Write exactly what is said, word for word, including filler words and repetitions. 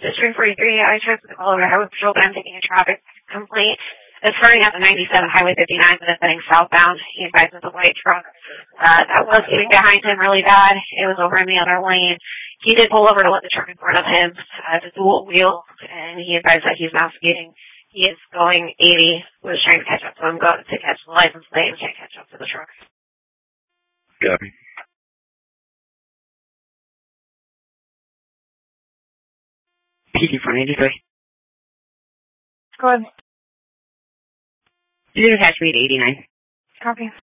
District forty-three, I transferred the call over Highway Patrol, but I'm taking a traffic complaint. It's starting at the ninety-seven Highway fifty-nine, but it's heading southbound. He advised with a white truck. Uh, that was getting behind him really bad. It was over in the other lane. He did pull over to let the truck in front of him, uh, to dual wheel, and he advised that he's now speeding. He is going eighty, was trying to catch up to him, go to catch the license plate and can't catch up to the truck. Copy. P D four eighty-three. Go ahead. You didn't catch me at eighty-nine. Copy.